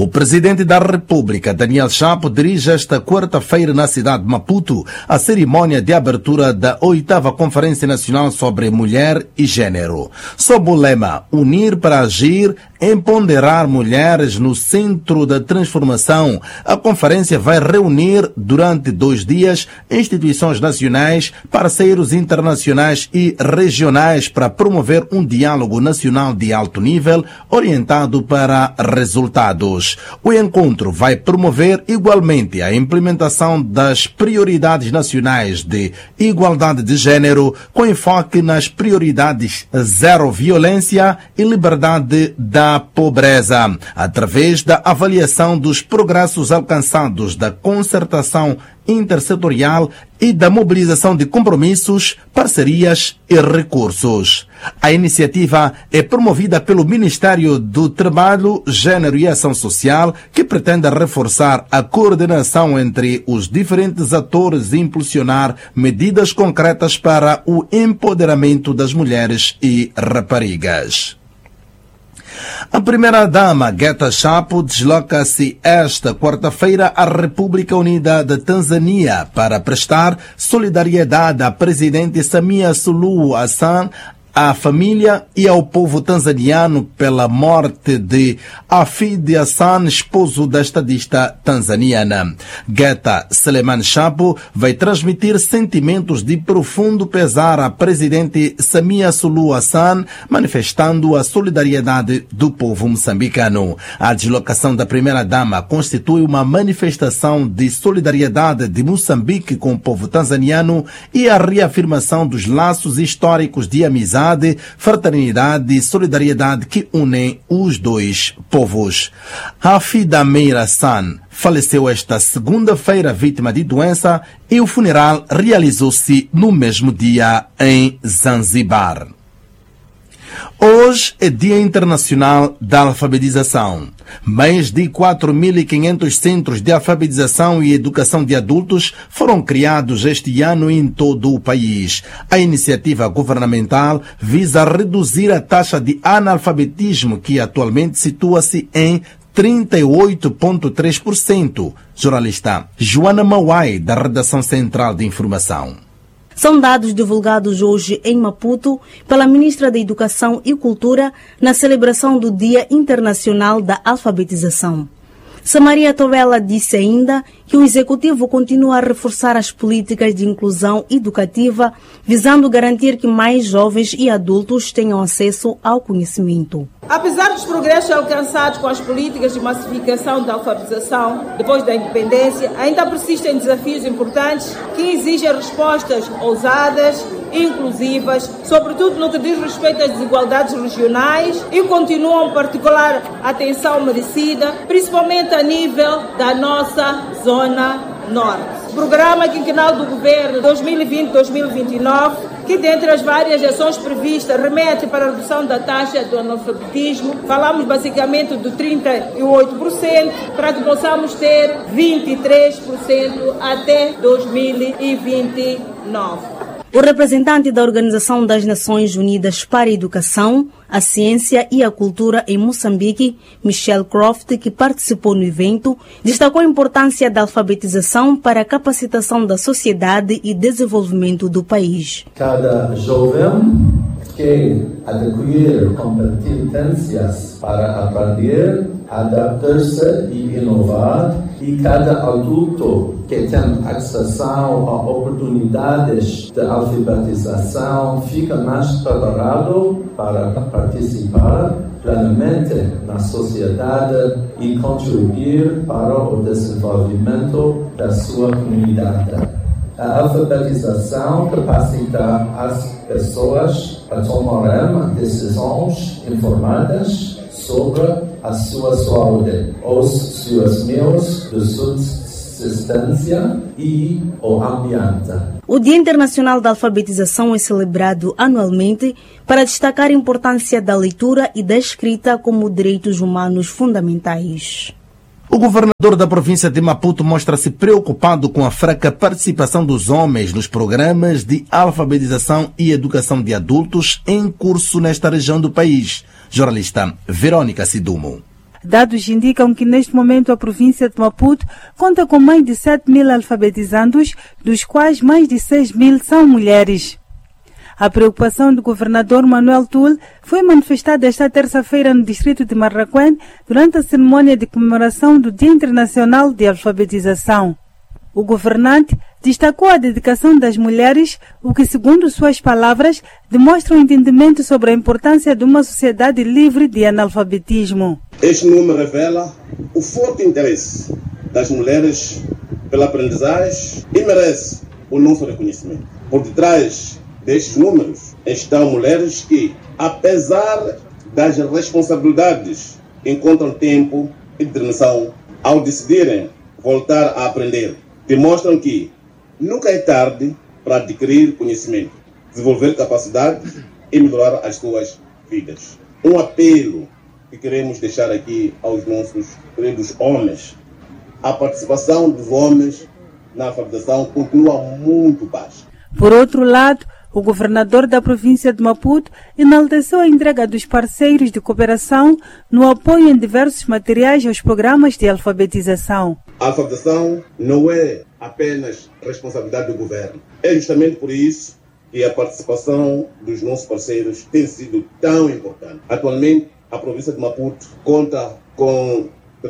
O presidente da República, Daniel Chapo, dirige esta quarta-feira na cidade de Maputo a cerimônia de abertura da 8ª Conferência Nacional sobre Mulher e Gênero. Sob o lema Unir para Agir, empoderar mulheres no centro da transformação, a conferência vai reunir durante 2 dias instituições nacionais, parceiros internacionais e regionais para promover um diálogo nacional de alto nível orientado para resultados. O encontro vai promover igualmente a implementação das prioridades nacionais de igualdade de gênero, com enfoque nas prioridades zero violência e liberdade da pobreza, através da avaliação dos progressos alcançados, da concertação intersetorial e da mobilização de compromissos, parcerias e recursos. A iniciativa é promovida pelo Ministério do Trabalho, Gênero e Ação Social, que pretende reforçar a coordenação entre os diferentes atores e impulsionar medidas concretas para o empoderamento das mulheres e raparigas. A primeira-dama, Geta Chapo, desloca-se esta quarta-feira à República Unida da Tanzânia para prestar solidariedade à presidente Samia Suluhu Hassan, à família e ao povo tanzaniano pela morte de Hafidh Hassan, esposo da estadista tanzaniana. Geta Seleman Chapo vai transmitir sentimentos de profundo pesar à presidente Samia Suluhu Hassan, manifestando a solidariedade do povo moçambicano. A deslocação da primeira-dama constitui uma manifestação de solidariedade de Moçambique com o povo tanzaniano e a reafirmação dos laços históricos de amizade, fraternidade e solidariedade que unem os dois povos. Hafidh Hassan faleceu esta segunda-feira vítima de doença e o funeral realizou-se no mesmo dia em Zanzibar. Hoje é Dia Internacional da Alfabetização. Mais de 4.500 centros de alfabetização e educação de adultos foram criados este ano em todo o país. A iniciativa governamental visa reduzir a taxa de analfabetismo, que atualmente situa-se em 38,3%. Jornalista Joana Mauai, da Redação Central de Informação. São dados divulgados hoje em Maputo pela Ministra da Educação e Cultura na celebração do Dia Internacional da Alfabetização. Samaria Torella disse ainda que o Executivo continua a reforçar as políticas de inclusão educativa, visando garantir que mais jovens e adultos tenham acesso ao conhecimento. Apesar dos progressos alcançados com as políticas de massificação da alfabetização depois da independência, ainda persistem desafios importantes que exigem respostas ousadas e inclusivas, sobretudo no que diz respeito às desigualdades regionais, e continuam particular atenção merecida, principalmente a nível da nossa zona norte. O Programa Quinquenal do Governo 2020-2029, que dentre as várias ações previstas remete para a redução da taxa do analfabetismo, falamos basicamente do 38%, para que possamos ter 23% até 2029. O representante da Organização das Nações Unidas para a Educação, a Ciência e a Cultura em Moçambique, Michelle Croft, que participou no evento, destacou a importância da alfabetização para a capacitação da sociedade e desenvolvimento do país. Cada jovem que adquirir competências para aprender, adaptar-se e inovar, e cada adulto que tem acesso a oportunidades de alfabetização fica mais preparado para participar plenamente na sociedade e contribuir para o desenvolvimento da sua comunidade. A alfabetização capacita as pessoas a tomarem decisões informadas sobre a sua saúde, os seus meios de subsistência e o ambiente. O Dia Internacional da Alfabetização é celebrado anualmente para destacar a importância da leitura e da escrita como direitos humanos fundamentais. O governador da província de Maputo mostra-se preocupado com a fraca participação dos homens nos programas de alfabetização e educação de adultos em curso nesta região do país. Jornalista Verônica Sidumo. Dados indicam que neste momento a província de Maputo conta com mais de 7.000 alfabetizandos, dos quais mais de 6.000 são mulheres. A preocupação do governador Manuel Tul foi manifestada esta terça-feira no distrito de Marraquém durante a cerimônia de comemoração do Dia Internacional de Alfabetização. O governante destacou a dedicação das mulheres, o que, segundo suas palavras, demonstra um entendimento sobre a importância de uma sociedade livre de analfabetismo. Este número revela o forte interesse das mulheres pela aprendizagem e merece o nosso reconhecimento. Por detrás destes números estão mulheres que, apesar das responsabilidades, encontram tempo e determinação ao decidirem voltar a aprender. Demonstram que nunca é tarde para adquirir conhecimento, desenvolver capacidades e melhorar as suas vidas. Um apelo que queremos deixar aqui aos nossos queridos homens: a participação dos homens na alfabetização continua muito baixa. Por outro lado, o governador da província de Maputo enalteceu a entrega dos parceiros de cooperação no apoio em diversos materiais aos programas de alfabetização. A alfabetização não é apenas responsabilidade do governo. É justamente por isso que a participação dos nossos parceiros tem sido tão importante. Atualmente, a província de Maputo conta com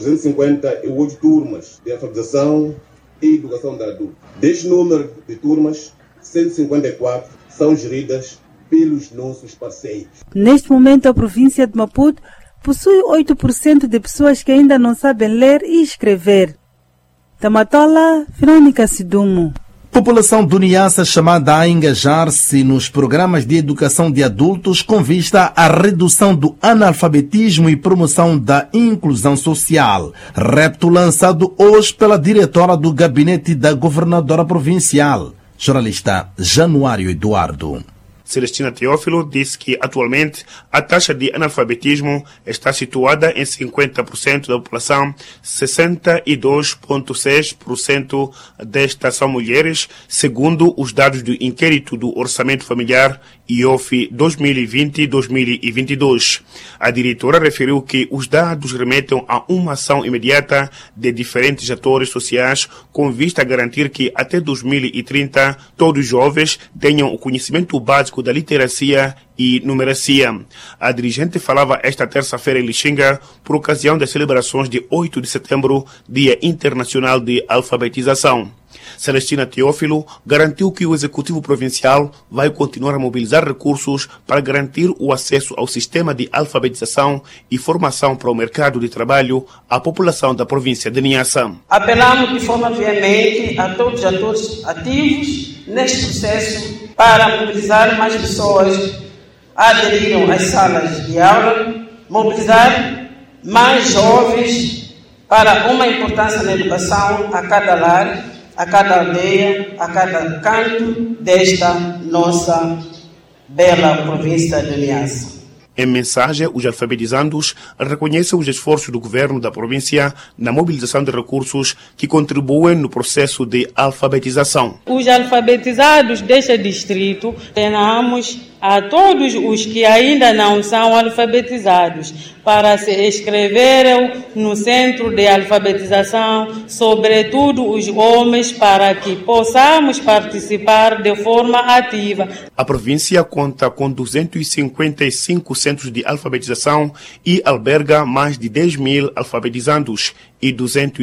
358 turmas de alfabetização e educação de adultos. Deste número de turmas, 154 são geridas pelos nossos parceiros. Neste momento, a província de Maputo possui 8% de pessoas que ainda não sabem ler e escrever. Tamatola, Verônica Sidumo. População do Niassa chamada a engajar-se nos programas de educação de adultos com vista à redução do analfabetismo e promoção da inclusão social. Repto lançado hoje pela diretora do gabinete da governadora provincial, jornalista Januário Eduardo. Celestina Teófilo disse que, atualmente, a taxa de analfabetismo está situada em 50% da população, 62,6% destas são mulheres, segundo os dados do inquérito do Orçamento Familiar IOF 2020-2022. A diretora referiu que os dados remetem a uma ação imediata de diferentes atores sociais com vista a garantir que, até 2030, todos os jovens tenham o conhecimento básico da literacia e numeracia. A dirigente falava esta terça-feira em Lixinga por ocasião das celebrações de 8 de setembro, Dia Internacional de Alfabetização. Celestina Teófilo garantiu que o Executivo Provincial vai continuar a mobilizar recursos para garantir o acesso ao sistema de alfabetização e formação para o mercado de trabalho à população da província de Niassa. Apelamos de forma veemente a todos os atores ativos neste processo para mobilizar mais pessoas a aderirem às salas de aula, mobilizar mais jovens para uma importância na educação a cada lar, a cada aldeia, a cada canto desta nossa bela província de Niassa. Em mensagem, os alfabetizandos reconhecem os esforços do governo da província na mobilização de recursos que contribuem no processo de alfabetização. Os alfabetizados deste distrito, tenhamos a todos os que ainda não são alfabetizados para se inscreverem no centro de alfabetização, sobretudo os homens, para que possamos participar de forma ativa. A província conta com 255 centros de alfabetização e alberga mais de 10.000 alfabetizandos e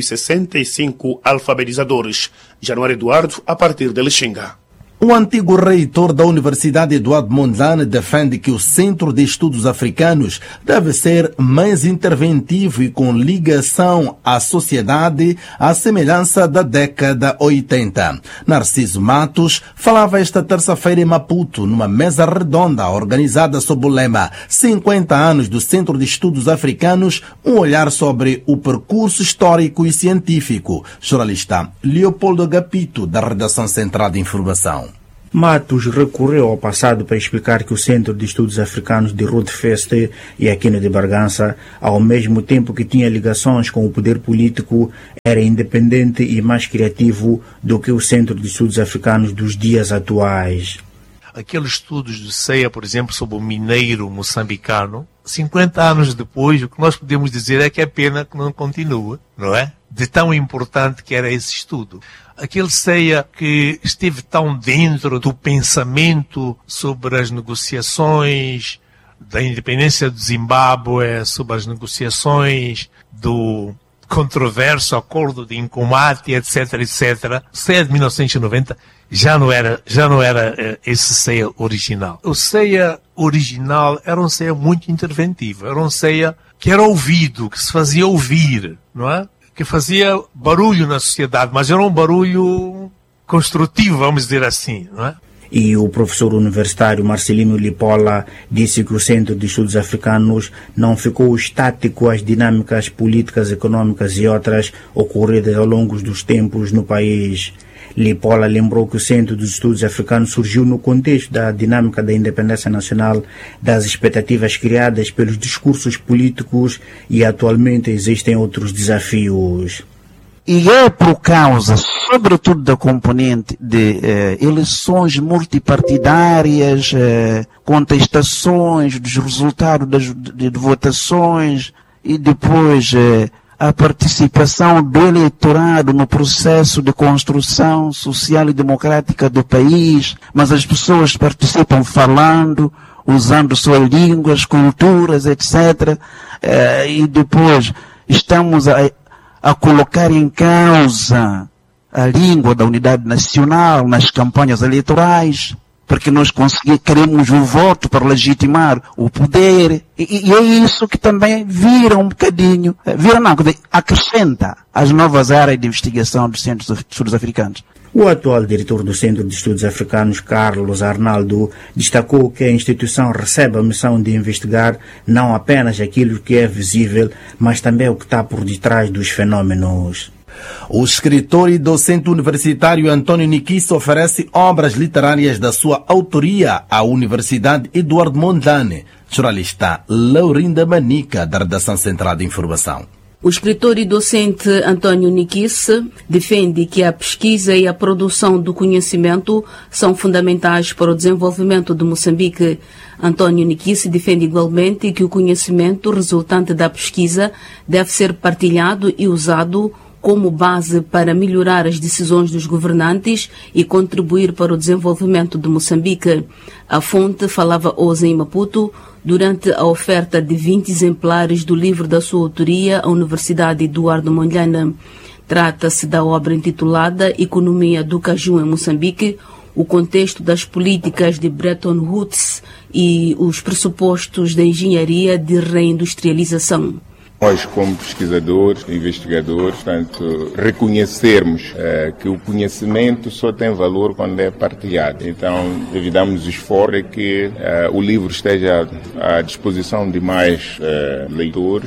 265 alfabetizadores. Januário Eduardo, a partir de Lixinga. O antigo reitor da Universidade Eduardo Mondlane defende que o Centro de Estudos Africanos deve ser mais interventivo e com ligação à sociedade à semelhança da década 80. Narciso Matos falava esta terça-feira em Maputo, numa mesa redonda organizada sob o lema 50 anos do Centro de Estudos Africanos, um olhar sobre o percurso histórico e científico. Jornalista Leopoldo Agapito, da Redação Central de Informação. Matos recorreu ao passado para explicar que o Centro de Estudos Africanos de Rodefeste e Aquino de Bargança, ao mesmo tempo que tinha ligações com o poder político, era independente e mais criativo do que o Centro de Estudos Africanos dos dias atuais. aqueles estudos do CEA, por exemplo, sobre o mineiro moçambicano, 50 anos depois, o que nós podemos dizer é que é pena que não continue, não é? De tão importante que era esse estudo. Aquele CEA que esteve tão dentro do pensamento sobre as negociações da independência do Zimbábue, sobre as negociações do controverso acordo de Nkomati, etc, etc. O CEA de 1990 já não era esse CEA original. O CEA original era um CEA muito interventivo, era um CEA que era ouvido, que se fazia ouvir, não é? Que fazia barulho na sociedade, mas era um barulho construtivo, vamos dizer assim, não é? E o professor universitário Marcelino Lipola disse que o Centro de Estudos Africanos não ficou estático às dinâmicas políticas, econômicas e outras ocorridas ao longo dos tempos no país. Lipola lembrou que o Centro dos Estudos Africanos surgiu no contexto da dinâmica da independência nacional, das expectativas criadas pelos discursos políticos e atualmente existem outros desafios. E é por causa, sobretudo, da componente de eleições multipartidárias, contestações dos resultados de votações e depois a participação do eleitorado no processo de construção social e democrática do país, mas as pessoas participam falando, usando suas línguas, culturas, etc. E depois estamos a colocar em causa a língua da unidade nacional nas campanhas eleitorais, porque nós queremos o voto para legitimar o poder, e é isso que também vira um bocadinho, acrescenta as novas áreas de investigação dos Centros de Estudos Africanos. O atual diretor do Centro de Estudos Africanos, Carlos Arnaldo, destacou que a instituição recebe a missão de investigar não apenas aquilo que é visível, mas também o que está por detrás dos fenômenos. O escritor e docente universitário Antônio Nikisso oferece obras literárias da sua autoria à Universidade Eduardo Mondlane. Jornalista Laurinda Manica, da Redação Central de Informação. O escritor e docente Antônio Nikisso defende que a pesquisa e a produção do conhecimento são fundamentais para o desenvolvimento de Moçambique. Antônio Nikisso defende igualmente que o conhecimento resultante da pesquisa deve ser partilhado e usado como base para melhorar as decisões dos governantes e contribuir para o desenvolvimento de Moçambique. A fonte falava hoje em Maputo durante a oferta de 20 exemplares do livro da sua autoria à Universidade Eduardo Mondlane. Trata-se da obra intitulada Economia do Caju em Moçambique, o contexto das políticas de Bretton Woods e os pressupostos da engenharia de reindustrialização. Nós, como pesquisadores, investigadores, portanto, reconhecermos que o conhecimento só tem valor quando é partilhado. Então, evitamos o esforço de que o livro esteja à disposição de mais leitores,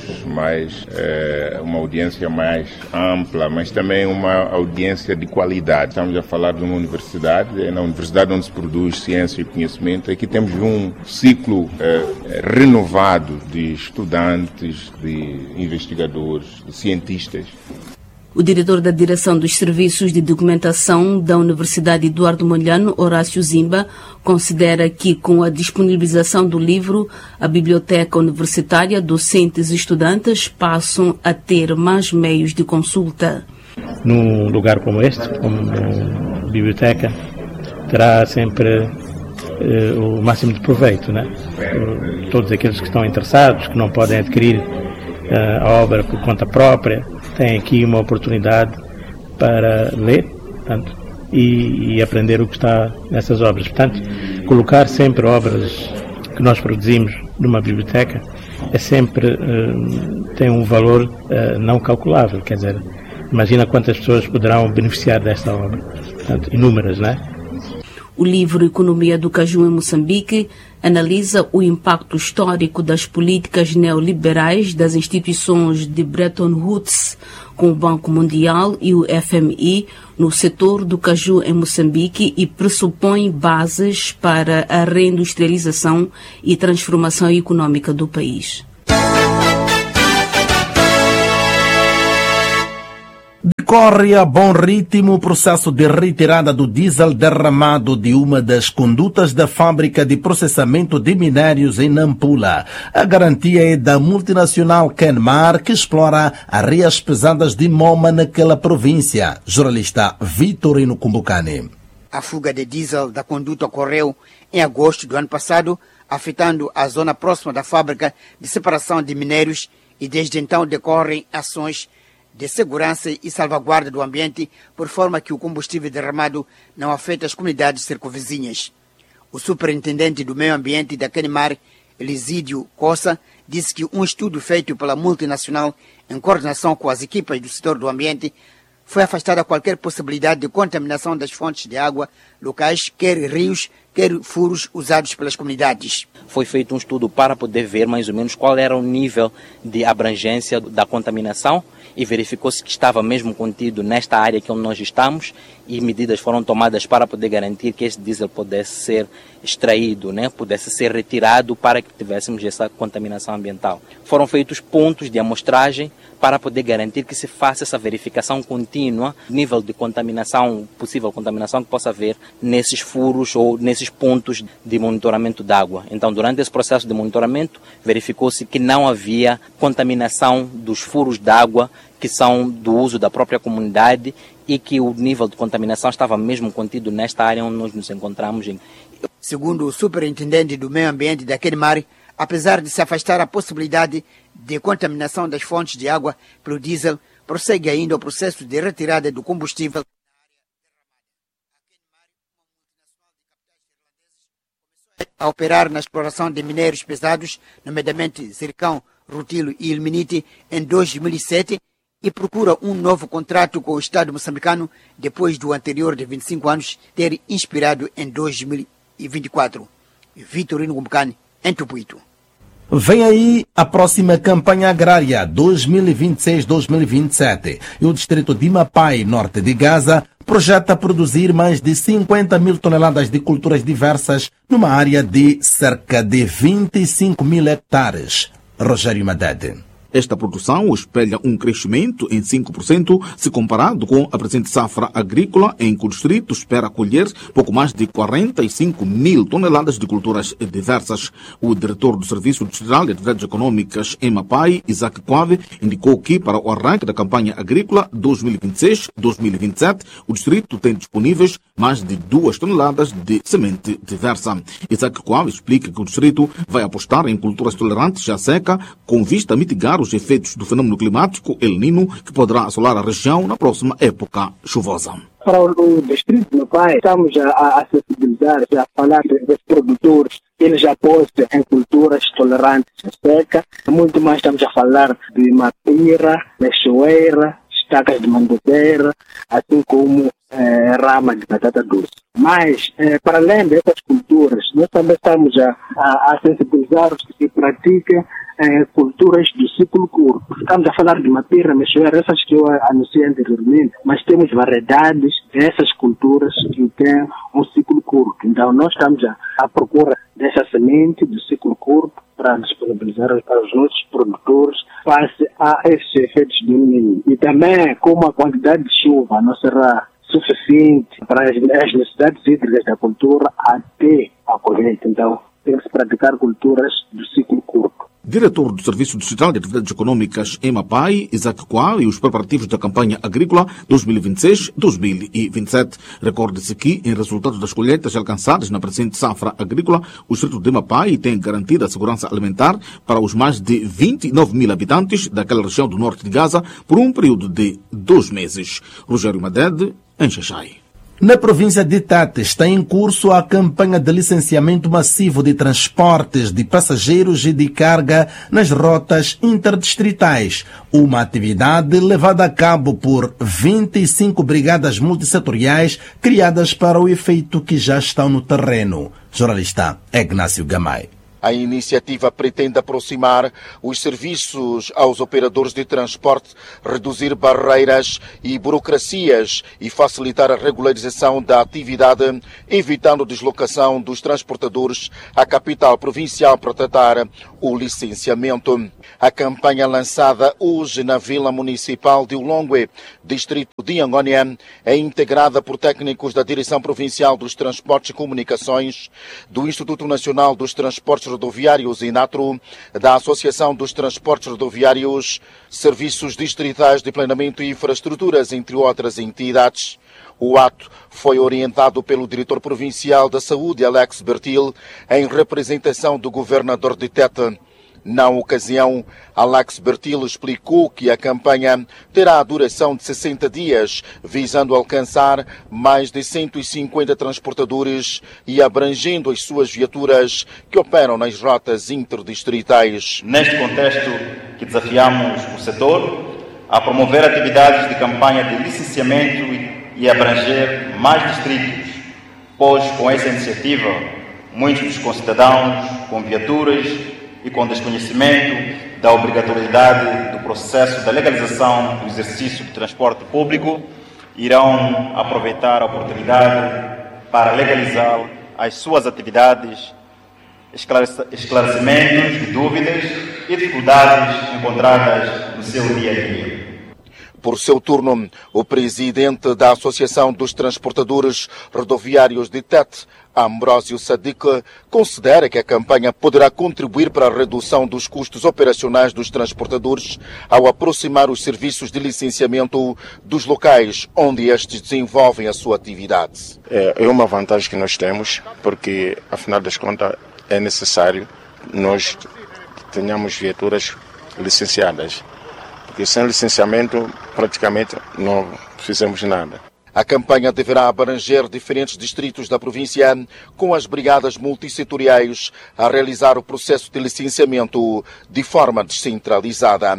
uma audiência mais ampla, mas também uma audiência de qualidade. Estamos a falar de uma universidade, é na universidade onde se produz ciência e conhecimento. Aqui temos um ciclo renovado de estudantes, de investigadores, cientistas. O diretor da Direção dos Serviços de Documentação da Universidade Eduardo Mondlane, Horácio Zimba, considera que com a disponibilização do livro, a biblioteca universitária, docentes e estudantes passam a ter mais meios de consulta. Num lugar como este, como a biblioteca, terá sempre o máximo de proveito, né? Todos aqueles que estão interessados, que não podem adquirir a obra por conta própria, têm aqui uma oportunidade para ler, portanto, e aprender o que está nessas obras. Portanto, colocar sempre obras que nós produzimos numa biblioteca é sempre tem um valor não calculável. Quer dizer, imagina quantas pessoas poderão beneficiar desta obra. Portanto, inúmeras, não é? O livro Economia do Caju em Moçambique analisa o impacto histórico das políticas neoliberais das instituições de Bretton Woods, com o Banco Mundial e o FMI, no setor do caju em Moçambique e pressupõe bases para a reindustrialização e transformação econômica do país. Decorre a bom ritmo o processo de retirada do diesel derramado de uma das condutas da fábrica de processamento de minérios em Nampula. A garantia é da multinacional Kenmar, que explora areias pesadas de Moma naquela província. Jornalista Vitorino Kumbucani. A fuga de diesel da conduta ocorreu em agosto do ano passado, afetando a zona próxima da fábrica de separação de minérios, e desde então decorrem ações de segurança e salvaguarda do ambiente, por forma que o combustível derramado não afeta as comunidades circunvizinhas. O superintendente do meio ambiente da Kenmar, Elisídio Cossa, disse que um estudo feito pela multinacional em coordenação com as equipas do setor do ambiente foi afastada qualquer possibilidade de contaminação das fontes de água locais, quer rios, quer furos usados pelas comunidades. Foi feito um estudo para poder ver mais ou menos qual era o nível de abrangência da contaminação e verificou-se que estava mesmo contido nesta área que onde nós estamos, e medidas foram tomadas para poder garantir que esse diesel pudesse ser extraído, pudesse ser retirado para que tivéssemos essa contaminação ambiental. Foram feitos pontos de amostragem para poder garantir que se faça essa verificação contínua, nível de contaminação, possível contaminação que possa haver nesses furos ou nesses pontos de monitoramento de água. Então, durante esse processo de monitoramento, verificou-se que não havia contaminação dos furos de água que são do uso da própria comunidade e que o nível de contaminação estava mesmo contido nesta área onde nós nos encontramos. Segundo o superintendente do meio ambiente da Kenmar, apesar de se afastar a possibilidade de contaminação das fontes de água pelo diesel, prossegue ainda o processo de retirada do combustível. A operar na exploração de minérios pesados, nomeadamente zircão, rutilo e ilmenite, em 2007, e procura um novo contrato com o Estado moçambicano depois do anterior de 25 anos ter inspirado em 2024. Vitorino Kumbucani, em Tupuito. Vem aí a próxima campanha agrária 2026-2027 e o distrito de Mapai, norte de Gaza, projeta produzir mais de 50 mil toneladas de culturas diversas numa área de cerca de 25 mil hectares. Rogério Madede. Esta produção espelha um crescimento em 5% se comparado com a presente safra agrícola, em que o distrito espera colher pouco mais de 45 mil toneladas de culturas diversas. O diretor do Serviço Distrital de Atividades Econômicas em Mapai, Isaac Quave, indicou que para o arranque da campanha agrícola 2026-2027, o distrito tem disponíveis mais de 2 toneladas de semente diversa. Isaac Quave explica que o distrito vai apostar em culturas tolerantes à seca, com vista a mitigar os efeitos do fenômeno climático El Niño, que poderá assolar a região na próxima época chuvosa. Para o distrito do Mapai, estamos a sensibilizar, a falar dos produtores, eles já apostam em culturas tolerantes à seca. Muito mais estamos a falar de mapira, mexoeira, estacas de mangoteira, assim como rama de batata doce. Mas, para além dessas culturas, nós também estamos a sensibilizar os que se praticam culturas do ciclo curto. Estamos a falar de mapira, mexoeira, essas que eu anunciei anteriormente, mas temos variedades dessas culturas que têm um ciclo curto. Então, nós estamos à procura dessa semente do ciclo curto para disponibilizar para os nossos produtores face a esses efeitos do Niño. E também, como a quantidade de chuva não será suficiente para as necessidades hídricas da cultura até a colheita. Então, tem que se praticar culturas do ciclo curto. Diretor do Serviço Distrital de Atividades Econômicas em Mapai, Isaac Qual, e os preparativos da campanha agrícola 2026-2027. Recorde-se que, em resultado das colheitas alcançadas na presente safra agrícola, o distrito de Mapai tem garantido a segurança alimentar para os mais de 29 mil habitantes daquela região do norte de Gaza por um período de 2 meses. Rogério Madede, em Xaxai. Na província de Tete está em curso a campanha de licenciamento massivo de transportes de passageiros e de carga nas rotas interdistritais, uma atividade levada a cabo por 25 brigadas multissetoriais criadas para o efeito que já estão no terreno. Jornalista Ignácio Gamay. A iniciativa pretende aproximar os serviços aos operadores de transporte, reduzir barreiras e burocracias e facilitar a regularização da atividade, evitando deslocação dos transportadores à capital provincial para tratar o licenciamento. A campanha lançada hoje na Vila Municipal de Ulongwe, distrito de Angônia, é integrada por técnicos da Direção Provincial dos Transportes e Comunicações, do Instituto Nacional dos Transportes Rodoviários INATRO, da Associação dos Transportes Rodoviários, Serviços Distritais de Planeamento e Infraestruturas, entre outras entidades. O ato foi orientado pelo diretor provincial da Saúde, Alex Bertil, em representação do governador de Tete. Na ocasião, Alex Bertil explicou que a campanha terá a duração de 60 dias, visando alcançar mais de 150 transportadores e abrangendo as suas viaturas que operam nas rotas interdistritais. Neste contexto que desafiamos o setor a promover atividades de campanha de licenciamento e abranger mais distritos, pois com essa iniciativa muitos dos concidadãos com viaturas e com desconhecimento da obrigatoriedade do processo da legalização do exercício de transporte público irão aproveitar a oportunidade para legalizar as suas atividades, esclarecimentos de dúvidas e dificuldades encontradas no seu dia a dia. Por seu turno, o presidente da Associação dos Transportadores Rodoviários de Tete, Ambrósio Sadiq, considera que a campanha poderá contribuir para a redução dos custos operacionais dos transportadores ao aproximar os serviços de licenciamento dos locais onde estes desenvolvem a sua atividade. É uma vantagem que nós temos, porque, afinal das contas, é necessário que nós tenhamos viaturas licenciadas. Porque sem licenciamento, praticamente não fizemos nada. A campanha deverá abranger diferentes distritos da província, com as brigadas multissetoriais a realizar o processo de licenciamento de forma descentralizada.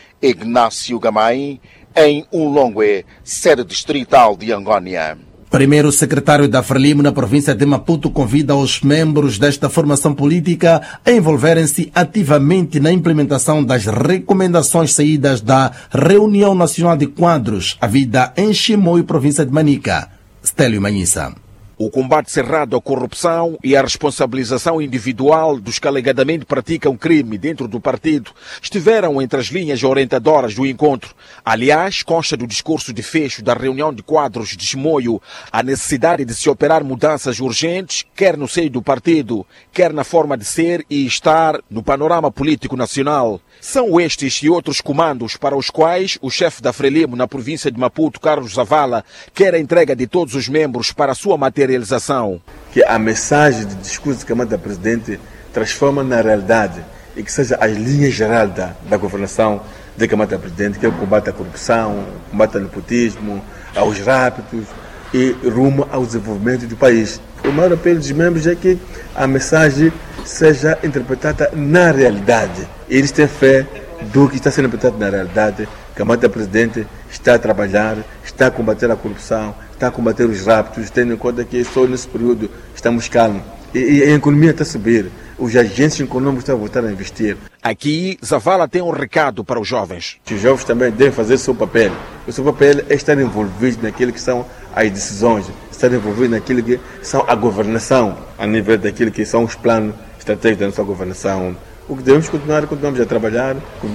Ignácio Gamay, em Ulongwe, sede distrital de Angônia. Primeiro secretário da Frelimo na província de Maputo convida os membros desta formação política a envolverem-se ativamente na implementação das recomendações saídas da Reunião Nacional de Quadros, a vida em Chimoio, província de Manica. Stélio Manhissa. O combate cerrado à corrupção e a responsabilização individual dos que alegadamente praticam crime dentro do partido estiveram entre as linhas orientadoras do encontro. Aliás, consta do discurso de fecho da reunião de quadros de Chimoio a necessidade de se operar mudanças urgentes, quer no seio do partido, quer na forma de ser e estar no panorama político nacional. São estes e outros comandos para os quais o chefe da Frelimo na província de Maputo, Carlos Zavala, quer a entrega de todos os membros para a sua materialização. Que a mensagem do discurso da Câmara da Presidente transforma na realidade e que seja as linhas gerais da governação da Câmara da Presidente, que é o combate à corrupção, o combate ao nepotismo, aos rápidos e rumo ao desenvolvimento do país. O maior apelo dos membros é que a mensagem seja interpretada na realidade. Eles têm fé do que está sendo interpretado na realidade. A Câmara da Presidente está a trabalhar, está a combater a corrupção, está a combater os rápidos, tendo em conta que só nesse período estamos calmos. E a economia está a subir, os agentes econômicos estão a voltar a investir. Aqui, Zavala tem um recado para os jovens. Os jovens também devem fazer o seu papel. O seu papel é estar envolvidos naquilo que são as decisões, estar envolvidos naquilo que são a governação, a nível daquilo que são os planos estratégicos da nossa governação. O que devemos continuamos a trabalhar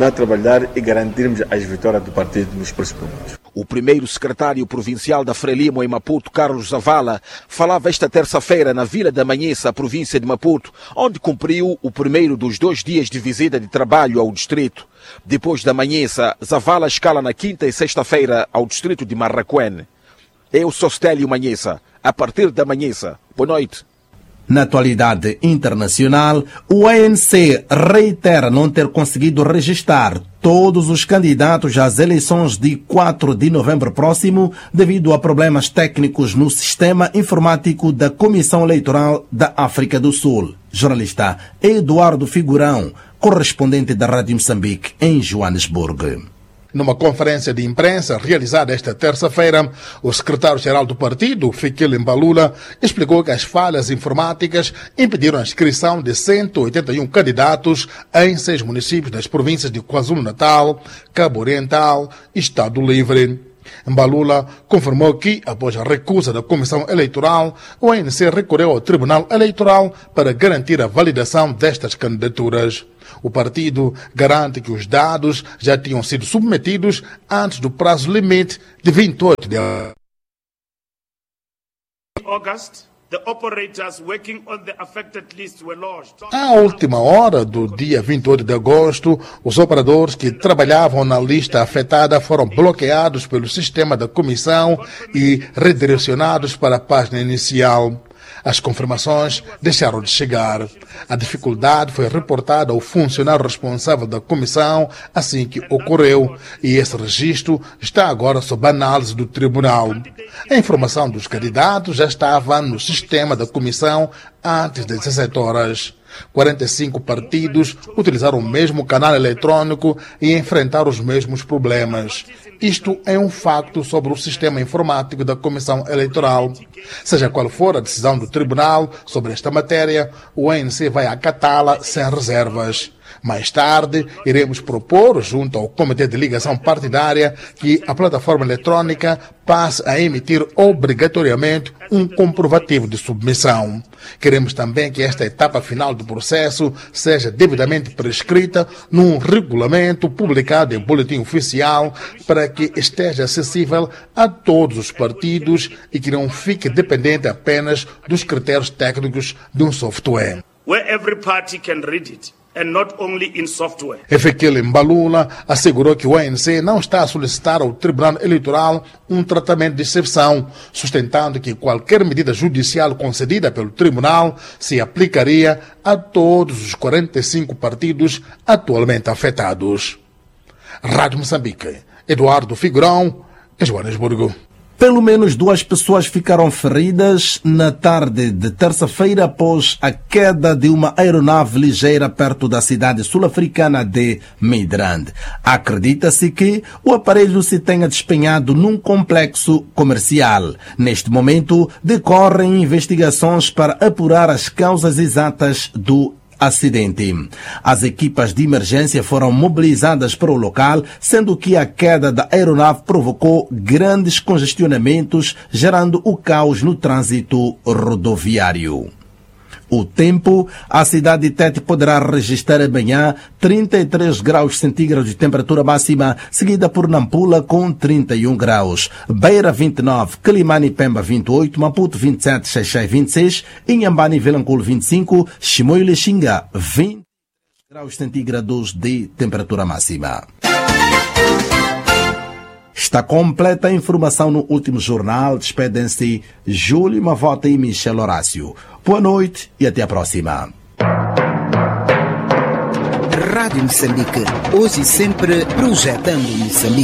e garantirmos as vitórias do partido nos próximos momentos. O primeiro secretário provincial da Frelimo em Maputo, Carlos Zavala, falava esta terça-feira na Vila da Manhissa, província de Maputo, onde cumpriu o primeiro dos 2 dias de visita de trabalho ao distrito. Depois da Manhissa, Zavala escala na quinta e sexta-feira ao distrito de Marraquém. Eu sou Stélio Manhissa. A partir da Manhissa. Boa noite. Na atualidade internacional, o ANC reitera não ter conseguido registrar todos os candidatos às eleições de 4 de novembro próximo devido a problemas técnicos no sistema informático da Comissão Eleitoral da África do Sul. Jornalista Eduardo Figurão, correspondente da Rádio Moçambique em Joanesburgo. Numa conferência de imprensa realizada esta terça-feira, o secretário-geral do partido, Fikile Mbalula, explicou que as falhas informáticas impediram a inscrição de 181 candidatos em 6 municípios das províncias de KwaZulu-Natal, Cabo Oriental e Estado Livre. Mbalula confirmou que, após a recusa da Comissão Eleitoral, o ANC recorreu ao Tribunal Eleitoral para garantir a validação destas candidaturas. O partido garante que os dados já tinham sido submetidos antes do prazo limite de 28 de agosto. The operators working on the affected list were lodged. À última hora do dia 28 de agosto, os operadores que trabalhavam na lista afetada foram bloqueados pelo sistema da comissão e redirecionados para a página inicial. As confirmações deixaram de chegar. A dificuldade foi reportada ao funcionário responsável da comissão assim que ocorreu, e esse registro está agora sob análise do tribunal. A informação dos candidatos já estava no sistema da comissão antes das 17 horas. 45 partidos utilizaram o mesmo canal eletrônico e enfrentaram os mesmos problemas. Isto é um facto sobre o sistema informático da Comissão Eleitoral. Seja qual for a decisão do tribunal sobre esta matéria, o ANC vai acatá-la sem reservas. Mais tarde, iremos propor, junto ao Comitê de Ligação Partidária, que a plataforma eletrônica passe a emitir obrigatoriamente um comprovativo de submissão. Queremos também que esta etapa final do processo seja devidamente prescrita num regulamento publicado em boletim oficial para que esteja acessível a todos os partidos e que não fique dependente apenas dos critérios técnicos de um software. Where every party can read it. And not only in software. Fikile Mbalula assegurou que o ANC não está a solicitar ao Tribunal Eleitoral um tratamento de exceção, sustentando que qualquer medida judicial concedida pelo Tribunal se aplicaria a todos os 45 partidos atualmente afetados. Rádio Moçambique, Eduardo Figurão, Joanesburgo. Pelo menos 2 pessoas ficaram feridas na tarde de terça-feira após a queda de uma aeronave ligeira perto da cidade sul-africana de Midrand. Acredita-se que o aparelho se tenha despenhado num complexo comercial. Neste momento, decorrem investigações para apurar as causas exatas do acidente. As equipas de emergência foram mobilizadas para o local, sendo que a queda da aeronave provocou grandes congestionamentos, gerando o caos no trânsito rodoviário. O tempo, a cidade de Tete poderá registrar amanhã 33 graus centígrados de temperatura máxima, seguida por Nampula com 31 graus, Beira 29, Quelimane e Pemba 28, Maputo 27, Xai-Xai 26, Inhambane e Vilanculo 25, Chimoio e Lixinga 20 graus centígrados de temperatura máxima. Está completa a informação no último jornal. Despedem-se Júlio Mavota e Michel Horácio. Boa noite e até a próxima. Rádio Moçambique, hoje e sempre projetando Moçambique.